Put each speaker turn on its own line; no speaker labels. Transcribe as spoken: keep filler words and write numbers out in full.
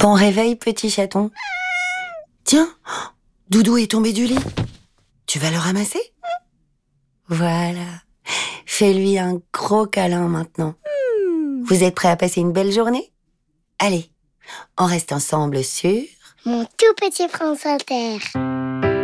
Ton réveil, petit chaton. Tiens, Doudou est tombé du lit. Tu vas le ramasser? Voilà. Fais-lui un gros câlin maintenant. Vous êtes prêts à passer une belle journée? Allez, on reste ensemble sur...
Mon tout petit France Inter.